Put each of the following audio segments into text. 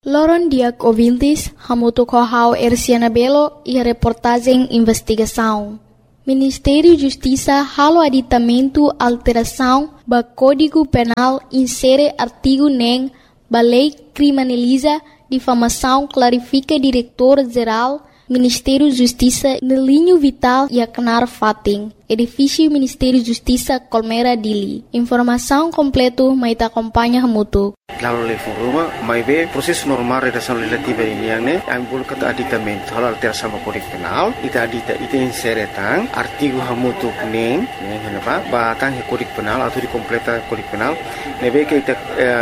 Loron Diak ouvintes, hamuto kohau Erciana Belo e a reportagem investigação. Ministério da Justiça halo aditamento alteração ba Código Penal insere artigo nem ba lei criminaliza difamação clarifica diretor-geral Ministério da Justiça no linho vital e Aknar Fating, edifício Ministério da Justiça Colmeira Dili. Informação completa mai ta acompanha hamuto. Lalu le foruma mai be proses normal redação legislativa ini yang ne ambul kata aditamento hal alteração ba Código Penal ita insere tang artigo hamutu neng henapa ba tang Código Penal atau di completa Código Penal nebe ke ita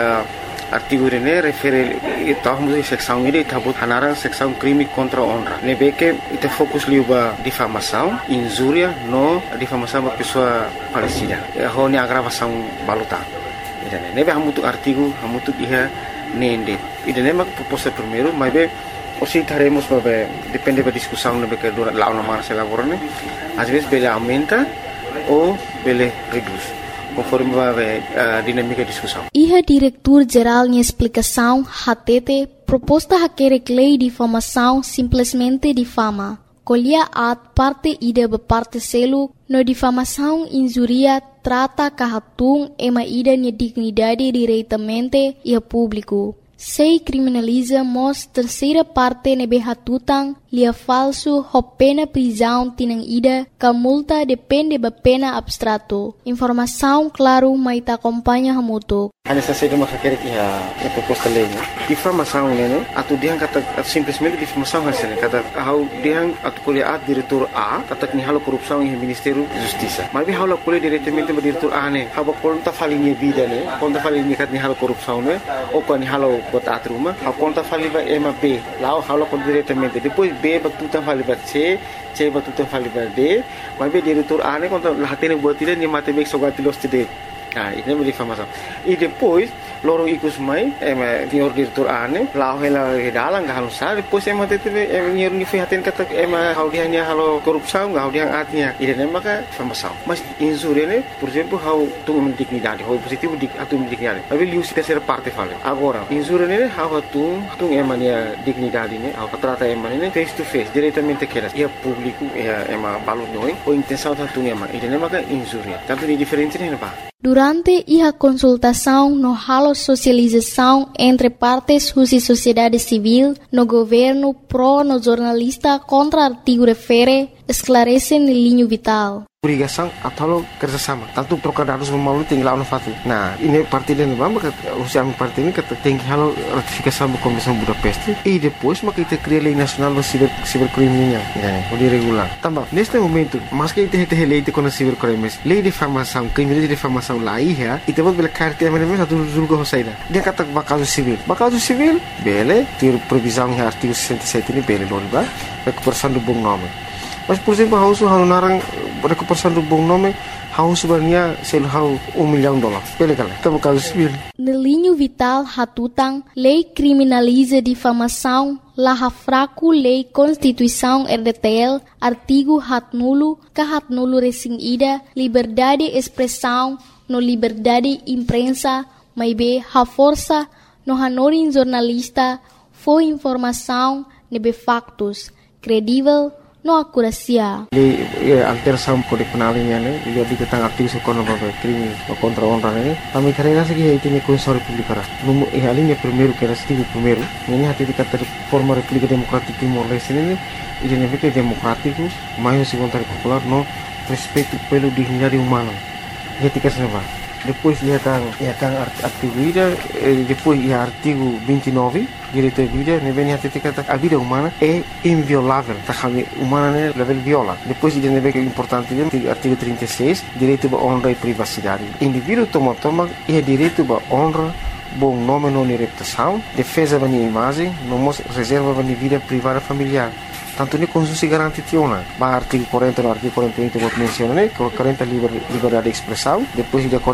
artigo ini refere tahun seksão ini tabut hanarang seksão crime contra honra nebe ke ita fokus liuba difamação injuria no difamação ba pessoa falecida honi agravação baluta. Nebe hamutu artigo hamutu iha nende. Idane mak proposta primeiro, mas be osi taremos babe depende da discussão nebe que dura lá uma se elaborane. Às vezes bele aumenta ou bele reduz, conforme babe dinâmica da discussão. Iha diretor-geral em explicação hatete proposta hakere lei de difamação simplesmente difama. Colhia at parte ida be parte selu no difamação injuria trata kahatung ema ida nia dignidade diretamente e a público. Sei criminaliza mos terceira parte nebe hatutang lia falso ho pena prisão tinang ida ka multa depende ba pena abstrato. Informação claro mai ta acompanha hamuto. Hanya saja cuma kakek ya proposta lei. Difamação né? Atu dia kata simplesmente difamação hasilnya kata how dia atu kuliah diretor A kata ni halo korupsi em Ministério da Justiça. Mas bem halo kuliah diretamente ba diretor A né? Haba konta falinha vida né? Konta falinha kat ni halo korupsi né? Ou kan ni halo bot atruma. Haba konta faliba ema B. Lá halo kon diretamente. Depois B batutan faliba C batutan faliba D. Mas bem diretor A né? Konta lahatene buat dia ni mate bek sogatilos tide. Nah, ini menjadi difamação. E depois, loro ikus mai, senhor diretor ane, lau hela dalang gak halusar, depois tete senhor ni fihatin kata hau dia ni halo korupsão, hau dia atnya. Ide nem maka difamação. Mas injuria ne, por exemplo, hau tung dignidade, hau positivo atu dignidade. Tapi liu se terceira parte fala. Agora, injuria ne hau tung emania dignidade ne, hau trata emania face to face, diretamente aquelas. E público, balot noi, ou intenção tung ema. Ide nem maka injuria. Tanto ni diferente ne ba. Durante a consultação no halo socialização entre partes e sociedade civil, no governo pro no jornalista contra artigo refere, esclarece no linho vital. Obrigação atau kerjasama. Tanto trocar dados melalui tinggal no fatu. Nah, ini parti dan bamba usia parti ini kata tinggi halo ratifikasi da Convenção Budapest e depois maka kita cria lei nacional do cibercriminal, o regular. Tambah, neste momento, mas que kita lei de com cibercrimes, lei de difamação, crime de difamação lá ia, e depois bela carta mesmo satu julgo hosaida. Dia kata bakaso civil. Bakaso civil, bele, ter previsão em artigo 67 ini bele loriba, recuperação do bom nome. Mas, por exemplo, hau narang recuperação do bom nome, hau sebenarnya sel hau $1 milhão. Pele kala, tá caso civil. No linho vital hatutang, lei criminaliza difamação, laha fraco lei Constituição RDTL, artigo hatnulo, kahatnulo resing ida, liberdade expressão, no liberdade imprensa, maibe ha força, no hanorin jornalista, foi informação, nebe factos, credível, no akurasia. Alteração Código Penal ini dia diketang artigo sekono babe crime contra honra ini. Kami karena segi itu ni Constituição República. Numo alinha primeiro que era artigo primeiro. Ini hati dikata forma República Democrática Timor-Leste ini identifica democrático, mais segundo popular no respeito pelo dignidade humana. Jadi kesana. Depois ia tang artigo ida, depois ia artigo 29, direito à vida, nebe hati dikata a vida humana é inviolável, tá kami humana né level viola. Depois ia nebe que importante dia artigo 36, direito à honra e privacidade. Indivíduo toma ia direito à honra, bom nome não reputação, defesa da imagem, não reserva da vida privada familiar. Tanto ni Constitusi garanti tiona. Ba artigo 40 no artigo 41 que vou mencionar, né? 40 liberdade de expressão, depois de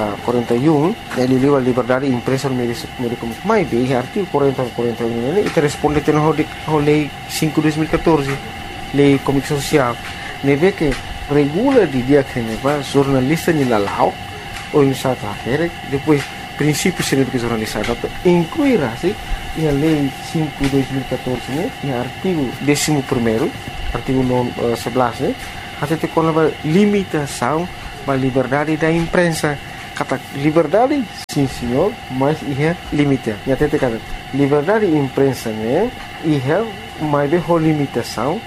41 ele livre liberdade de imprensa no meio comunicação. Mas bem, artigo 40 e 41 né? E responde ao lei 5/2014, lei comunicação social. Neve que regula de dia que neva jornalista ni lalau ou em sata depois princípios de educação jornalista incluirá-se a Lei 5/2014, né, e o artigo 11º, artigo 11, né, até com a limitação da liberdade da imprensa. Kata liberdade, sim senhor, mas é limite. E até kata liberdade da imprensa, né, mas é limitação,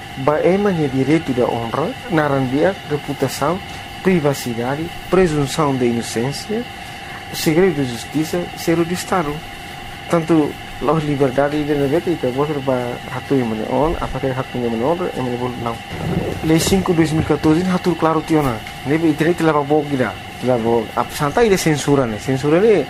é direito da honra, narandia, reputação, privacidade, presunção de inocência, segredo de justiça, segredo de Estado. Tanto a liberdade de negócio que você vai hatu yang menol, apakah hatu yang menol, yang menol não. Lei 5/2014 hatu claro tiona. Nebe internet leva bom gida, leva santai de censura né. Censura né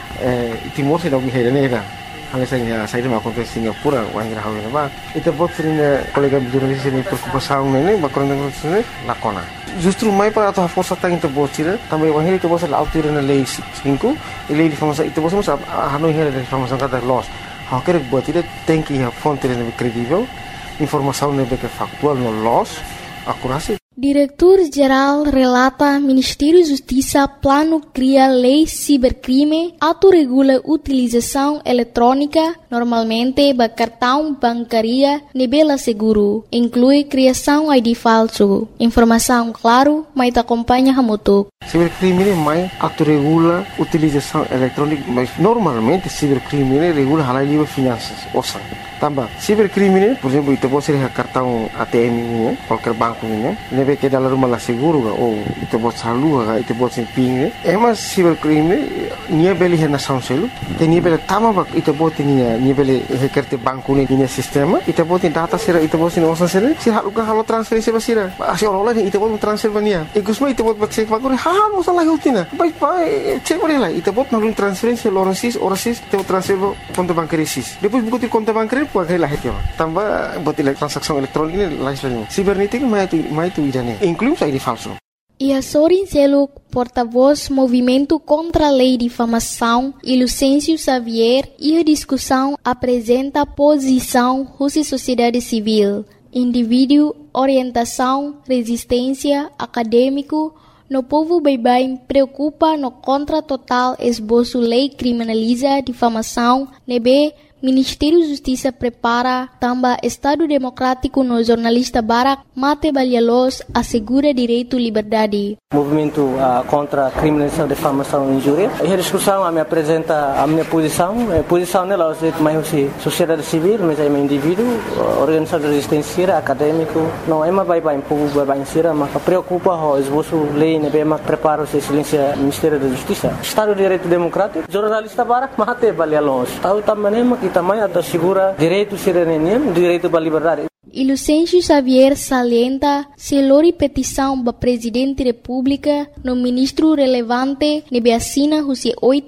Timor se dá né. Hanya saya mau kontes Singapura, orang kira hawa apa. Itu buat sering kolega jurnalis ini preocupação né, bakal negócio né, lakona. Justru mai para a força tá into botira, também o ele to bosa la autora na lei 5, e lei de informação, itu bosa mas hanoi hele de informação cada loss. Ha quer botira tem que a fonte né credível, informação né que factual no loss, akurasi. Diretor-Geral relata Ministério Justiça plano cria lei cibercrime, autorregula utilização eletrônica, normalmente ba cartão bancária nebela seguro, inclui criação ID falso. Informação claro, mas te acompanha hamutuk. Cibercrime mais autorregula utilização eletrônica, mas normalmente cibercrime regula halal livre finanças, osan. Tambah, cibercrime, por exemplo, itu pode ser cartão ATM ini, qualquer banco ini, nebe que dalam rumah seguro ou itu pode saldo, itu pode ser PIN. Mas cibercrime, nia beli hena sanselu, que nia beli tama itu pode nia beli hekerte banco ini nia sistema, itu pode data sira, itu pode nia osan sira, sira halo transferensi basira, asal orang itu pode transfer bania. Igusma itu pode cek bagore, mosa lagi utina, baik cek boleh lah, itu pode nalun transferensi orasis, itu transfer konto bankerisis. Depois buku konto bankeri pode lah itu. Tambah buat transaksi elektronik ini lain sebagainya. Sibernetik mai itu idane. Inclui ID falso. E a Sorin Seluk, porta-voz Movimento contra a Lei de Difamação, e Lucêncio Xavier, e a discussão apresenta posição Rússia Sociedade Civil, indivíduo, orientação, resistência, acadêmico, no povo bem preocupa no contra total esboço lei criminaliza difamação, nebe Ministério da Justiça prepara também Estado Democrático no jornalista Barak Mate Balhalos assegura direito à liberdade. Movimento contra a criminalização, difamação e injúria. A discussão me apresenta a minha posição. A posição dela é mais sociedade civil, mas é um indivíduo, organização de resistência, acadêmico. Não é mais bem povo bem ser, mas preocupa o esboço lei, né, bem prepara o silêncio Ministério da Justiça. Estado de Direito Democrático, jornalista Barak Mate Balhalos. Tahu também que também assegura direito cidadania, direito à liberdade. E Lucêncio Xavier salienta se lori petição para Presidente da República no ministro relevante nebe assina os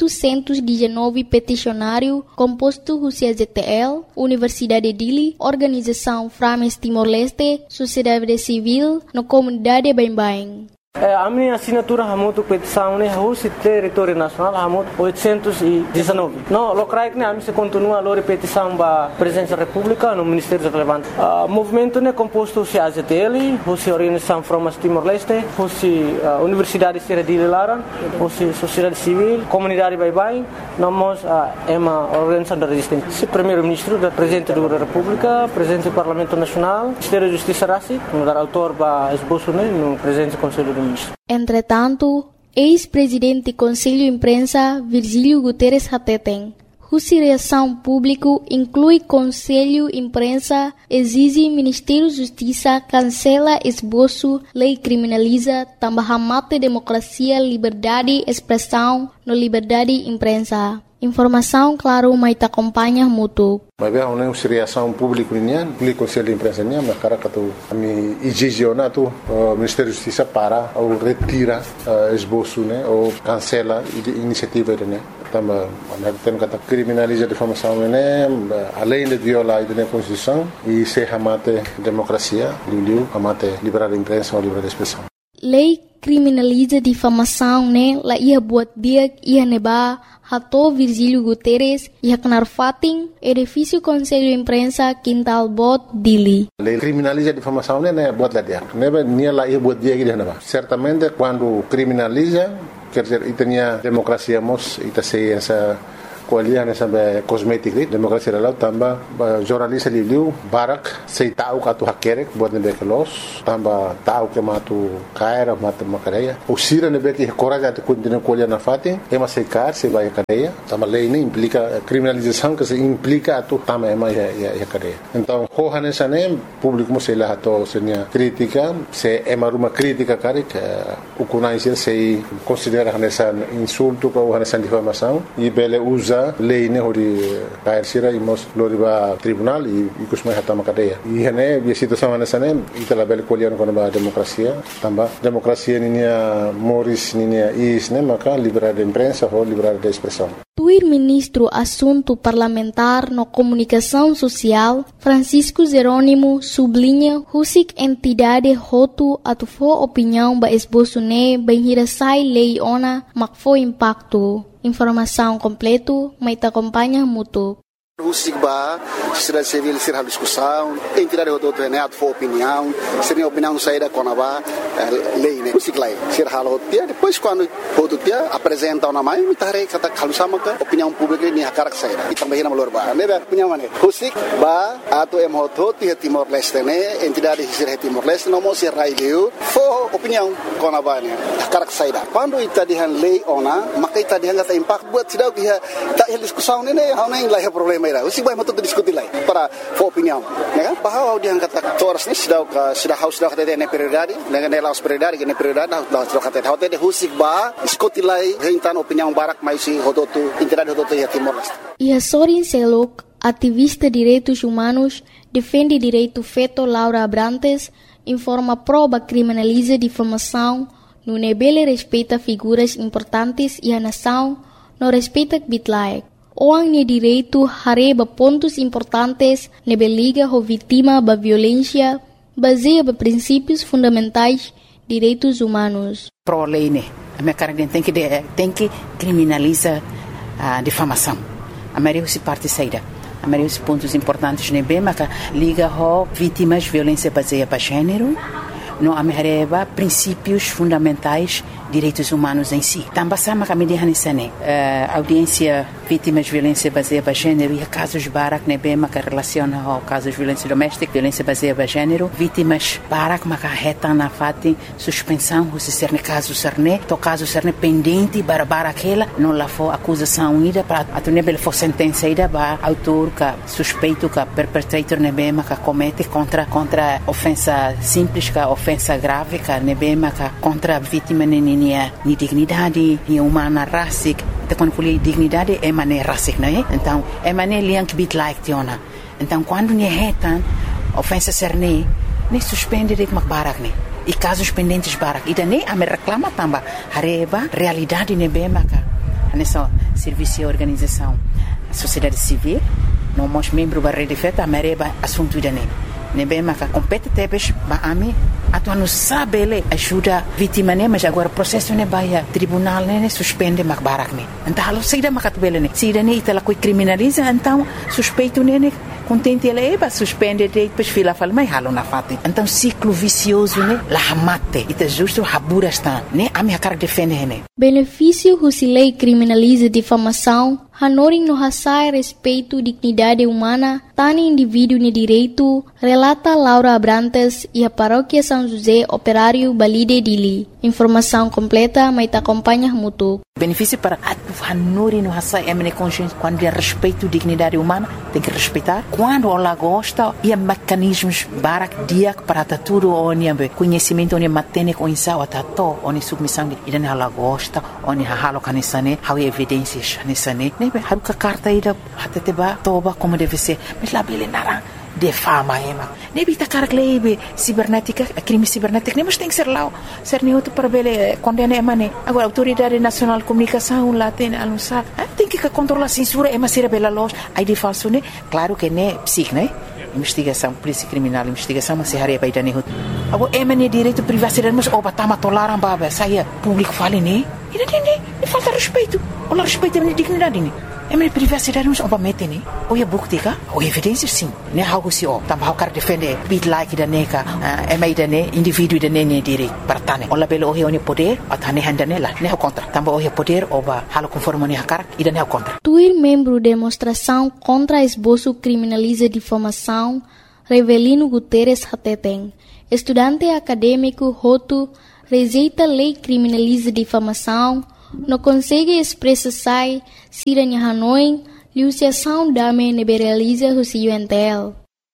819 peticionário composto os ZTL, Universidade de Dili, Organização Frames Timor-Leste, Sociedade Civil, no comunidade Bem-Bem. A minha assinatura hamutu petição né o território nacional hamut 819. No locais né a minha se continua a petição para presidência da República no Ministério relevante. Movimento né composto se AZTL, o Organização Frames Timor-Leste, o Universidade de Lara, o Sociedade Civil, Comunidade Bye-Bye, nós é uma organização da resistência. O primeiro-ministro, da Presidente da República, Presidente do Parlamento Nacional, Ministério da Justiça Rassi, no dar autor para esboço né no Presidente do Conselho do Entretanto, ex-presidente do Conselho de Imprensa, Virgílio Guterres Hateten, cuja reação pública inclui Conselho de Imprensa, exige Ministério da Justiça cancela esboço, lei criminaliza, também mate democracia, liberdade, expressão, no liberdade de imprensa. Informação, claro, mas te acompanha mútuo. Mas bem, uma reação pública nian, o Conselho de Imprensa nian, mas cara que tu ami exigionato o Ministério da Justiça para ou retira esboço, né, ou cancela iniciativa, né. Também tem que criminalizar a difamação, né, além de violar a Constituição e se amate democracia, amate liberdade de imprensa ou liberdade de expressão. Lei criminaliza difamação, né? La ia buat dia ia neba hato Virgílio Guterres ia kenar fating edifício Conselho de Imprensa Quintal Bot Dili. Lei criminaliza difamação, né? Buat lá dia. Neba nia la ia buat dia que neba. Certamente quando criminaliza quer dizer, itanya demokrasia mos ita sei essa kualiah sampai kosmetik demokrasi dalau tambah jornalis liu barak sei tahu katu hakerek buat nebe kelos tambah tahu ke matu kaira matu makaraya usira nebe ki coraja tu continua kualiah na fatin ema sei kar sei vai kadeia tambah lei ini implica criminalização que se implica tu tambah ema ya kadeia então hohane sane publik mo sei lah to senia crítica se ema ruma crítica karik ukunai sei considera nessa insulto ou nessa difamação e bele usa lei ne hori kair sira imos loriba tribunal e kusmai hatama kadeia e hene bi situação nessa itala bel kolian kono ba demokrasia tamba demokrasia ninia moris ninia is ne maka liberdade de imprensa ou liberdade de expressão. O ministro Assunto Parlamentar no Comunicação Social, Francisco Jerônimo, sublinha que entidade roto atufo opinião ba esboço ne bem hirasai lei ona makfo impacto. Informação completo, mas te acompanha muito. Husigba, sociedade civil ser a discussão, entidade roto né atufo opinião, seria opinião saída com a lei né, Husiglai, ser halo dia depois quando roto dia apresenta uma mãe, mitare kata kalusama ka opinião pública ni hakarak saída. E também na melhor ba, né opinião né. Husigba ato roto dia Timor Leste né, entidade ser Timor Leste não mos ser raileu, fo opinião com a ba né, hakarak saída. Quando ita dihan lei ona, maka ita dihan kata impact buat sidau dia tak discussão né, hana yang lain problema o se vai muito discutir lá para opinião, né? Bahwa dia angkat toras ni sudah house dah kata ne prioridade, dengan ne laos prioridade, ne prioridade dah kata hotel de husik ba diskutir lá hentan opinião barak mais si hodotu entidade hodotu ya Timor Leste. E a Sorin Selok, ativista de direitos humanos, defende direito feito Laura Abrantes, informa prova criminaliza difamação, no nebele respeita figuras importantes e a nação, no respeita bitlaek. Orang ni direito hareba pontos importantes nebe liga ho vítima ba violência baseia ba princípios fundamentais direitos humanos. Pro lei né, a minha cara tem que criminalizar a difamação. A maioria se parte saída. A maioria dos pontos importantes nebe maka liga ho vítimas violência baseia ba gênero. No amereba princípios fundamentais direitos humanos em si. Também sama kami dihan isane audiência vítimas de violência baseada em gênero e casos barak nebe maka relaciona ao casos de violência doméstica, violência baseada em gênero, vítimas barak maka reta na fati suspensão se ser ne caso serne, to caso serne pendente bara aquela não lá for acusação ida para a nebe for sentença ida ba autor ka suspeito ka perpetrator nebe maka comete contra ofensa simples ka ofensa grave ka nebe maka contra vítima ni dignidade, ni humana rasik. Então quando falei dignidade é mané rasik, não é? Então é mané liang bit like tiona. Então quando ni retan ofensa serne, ni suspende de barak ne. E casos pendentes barak. E daí a me reclama tamba hareba realidade ne be maka. Nessa serviço e organização, a sociedade civil, não mos membro da rede feta a mereba assunto dane. Nebe maka competitebes ba ami atu anu sabele ajuda vítima ne mas agora processo ne baia tribunal ne suspende mak barak ne então halo saída makat bele ne saída ne itala coi criminaliza então suspeito ne contente ele eba suspende de depois fila fala mai halo na fati então ciclo vicioso ne la hamate ita justo habura está ne ami akar defende ne benefício husilei criminaliza difamação Hanoring no hasai respeito dignidade humana, tani indivíduo ni direito, relata Laura Abrantes e a paróquia São José Operário Balide Dili. Informação completa, mas te acompanha muito. Benefício para Hanoring no hasai emene consciência quando é respeito dignidade humana, tem que respeitar. Quando ela gosta, e há mecanismos barak diak para tudo onde conhecimento onde matene com insa ou tato onde submissão de ida ela gosta, onde halo kanisane, há evidências nisane. Haruka carta ida hateteba toba como deve ser mas lá bele narang defama ema nebi takar klebe cibernética crime cibernético mas tem que ser lá ser neutro para bele condena emane agora autoridade nacional de comunicação lá tem anunciar tem que controlar a censura ema ser bela loja aí de falso né claro que né psic né investigação polícia criminal investigação mas se haria para idane agora emane direito privacidade mas obatama tolaram baba saia público fale né e falta respeito. Olha respeito a minha dignidade. minha privacidade não é mete né ou é bukti ka ou evidência sim né algo se ó também quer defender bit like da neca minha da ne indivíduo da ne diri partane ou labelo o é poder atane handane lá né contra também o é poder ou ba halo conforme né cara e da ne contra Tuir membro demonstração contra esboço criminaliza difamação Revelino Guterres Hateteng estudante acadêmico Hotu rejeita lei criminaliza difamação não consegue expressar siranya Hanoi liusiação dame neberaliza husi UNTL.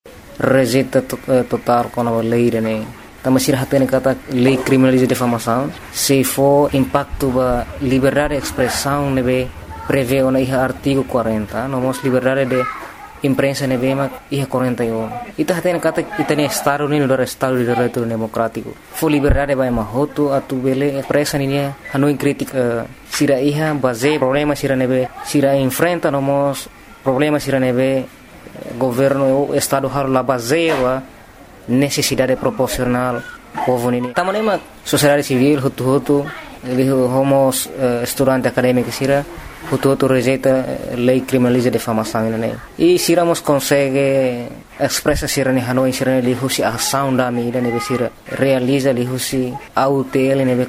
Rejeita total com a lei né. Também sirah tem kata lei criminaliza difamação. Se for impacto ba liberdade de expressão nebe prevê na artigo 40, nomos liberdade de imprensa nebe mak 41. Ita tem kata ita ne Estado ni do Estado de direito democrático. For liberdade ba mahoto atu bele expressa ni Hanoi crítica sira iha base problema sira nebe sira enfrenta nomos problema sira nebe governo o Estado har la base wa necessidade proporcional povo nini tamanema sociedade civil hutu homos estudante acadêmico sira hutu rejeita lei criminaliza difamação né e siramos consegue expressa sira ni Hanoi sira li husi ação da mi nebe sira realiza li husi autel nebe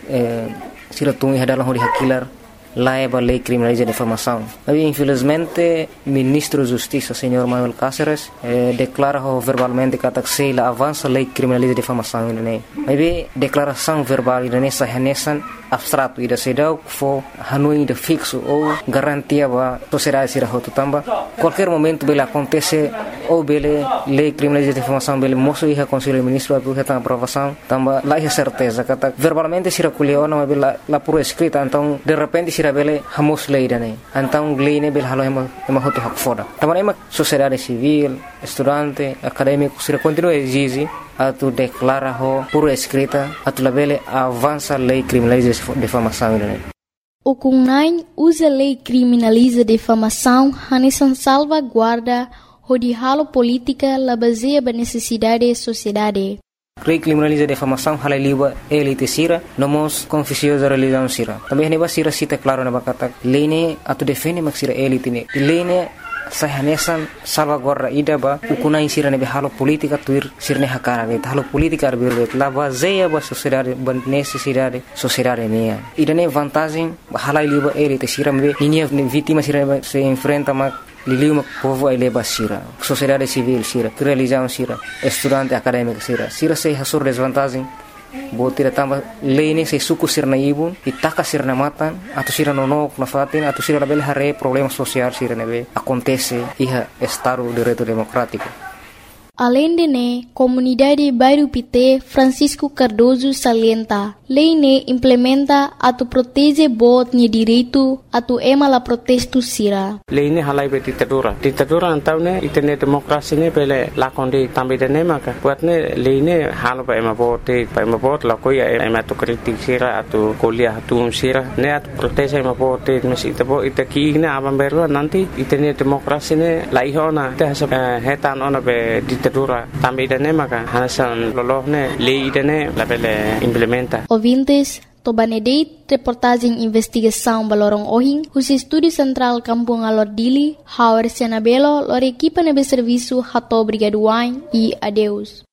sira tungi hadalah hori hakilar laiba lei criminaliza difamação. Mas infelizmente ministro da Justiça, senhor Manuel Cáceres, declara verbalmente que a avança lei criminaliza difamação né. Mas declaração verbal né sahanesan abstrato ida sedau fo Hanoi de fixo ou garantia ba sociedade sira hotu tamba qualquer momento bela acontece ou bele lei criminaliza difamação bele moço iha conselho ministro atu heta aprovação tamba lá é certeza kata verbalmente sira kuliona mas bela la por escrita então de repente sira bele hamos lei dane então lei ne bele halo ema hotu hak foda tamba ema sociedade civil estudante acadêmico sira continua exige atu declara ho por escrita atu labele avança lei criminaliza difamação né. O CUNAI usa lei criminaliza difamação hanesan salvaguarda hodihalo política la baseia ba necessidade da sociedade. Lei criminaliza difamação halaliwa elite sira nomos confusiosa religião sira. Também neba sira cita claro na bakata lei ne atu defende mak sira elite ne. Lei ne sahanesan salvaguarda ida ba ukunai sira nebe halo politika tuir sirne hakara be halo politika arbirbe la baseia ba sociedade ba necessidade sociedade mea ida ne vantagem halai liba elite sira me ninia vítima sira se enfrenta ma liliu povo ele ba sira sociedade civil sira religião sira estudante acadêmico sira se hasur desvantagem botira tamba lei se suku sirna ibun itaka sirna matan atau sira nonok na fatin atau sira label hare problema social sira nebe acontece iha estado de direito democrático. Além de ne, comunidade bairro Pité Francisco Cardoso salienta, lei ne implementa atu protege bot ni direito atu ema la protesto sira. Lei ne halai be ditadura antau ne itene demokrasi ne pele lakonde tambe de ne maka buat ne lei ne halo ba ema bot la koya ema tu kritik sira atu kuliah tu sira ne atu protege ema bot mes itabo itaki ne abam berwa nanti itene demokrasi ne la ihona te hetan ona be ditadura tambe de ne maka hanasan loloh ne lei de ne la pele implementa. Ouvintes, Tobanedeit, reportagem investigação Balorong Ohing, o Estúdio Central Kampung Alordili, Hauer Senabelo, lor equipa nebe serviço Hato Brigaduain e adeus.